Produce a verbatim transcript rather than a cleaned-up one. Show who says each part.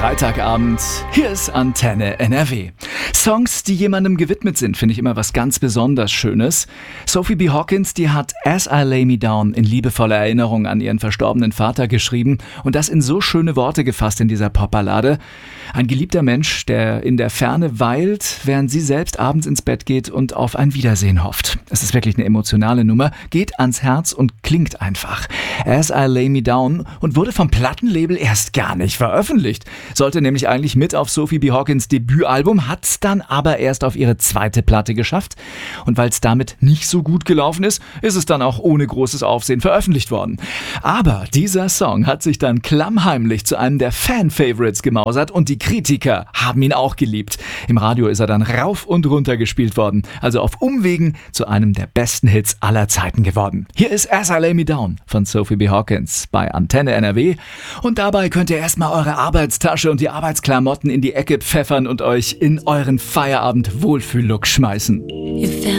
Speaker 1: Freitagabend, hier ist Antenne N R W. Songs, die jemandem gewidmet sind, finde ich immer was ganz besonders Schönes. Sophie B. Hawkins, die hat As I Lay Me Down in liebevoller Erinnerung an ihren verstorbenen Vater geschrieben und das in so schöne Worte gefasst in dieser Popballade. Ein geliebter Mensch, der in der Ferne weilt, während sie selbst abends ins Bett geht und auf ein Wiedersehen hofft. Es ist wirklich eine emotionale Nummer, geht ans Herz und klingt einfach. As I Lay Me Down und wurde vom Plattenlabel erst gar nicht veröffentlicht. Sollte nämlich eigentlich mit auf Sophie B. Hawkins Debütalbum, hat's dann aber erst auf ihre zweite Platte geschafft. Und weil es damit nicht so gut gelaufen ist, ist es dann auch ohne großes Aufsehen veröffentlicht worden. Aber dieser Song hat sich dann klammheimlich zu einem der Fan-Favorites gemausert und die Kritiker haben ihn auch geliebt. Im Radio ist er dann rauf und runter gespielt worden, also auf Umwegen zu einem der besten Hits aller Zeiten geworden. Hier ist As I Lay Me Down von Sophie B. Hawkins bei Antenne N R W und dabei könnt ihr erstmal eure Arbeitstasche und die Arbeitsklamotten in die Ecke pfeffern und euch in euren Feierabend-Wohlfühl-Look schmeißen.